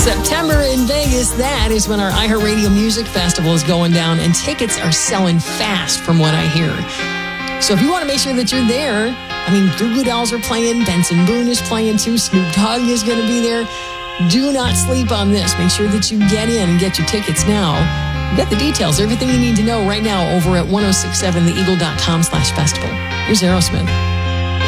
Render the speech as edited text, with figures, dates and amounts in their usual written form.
September in Vegas, that is when our iHeartRadio Music Festival is going down, and tickets are selling fast from what I hear. So if you want to make sure that you're there, I mean, Goo Goo Dolls are playing, Benson Boone is playing too, Snoop Dogg is going to be there. Do not sleep on this. Make sure that you get in and get your tickets now. Get the details, everything you need to know right now over at 1067theeagle.com/festival. Here's Aerosmith.